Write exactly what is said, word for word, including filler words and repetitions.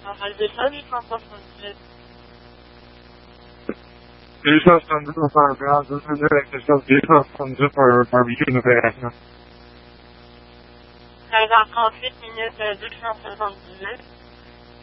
J'aurais déjà huit cent soixante-dix. huit cent soixante-dix pour faire un plat, deux cent deux avec quelque chose, huit cent soixante-dix pour un barbecue, une opération. treize heures trente-huit minutes, deux cent soixante-dix.